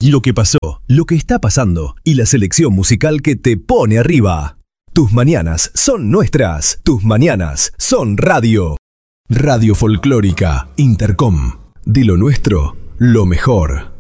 lo que pasó, lo que está pasando y la selección musical que te pone arriba. Tus mañanas son nuestras. Tus mañanas son radio. Radio Folclórica Intercom. De lo nuestro, lo mejor.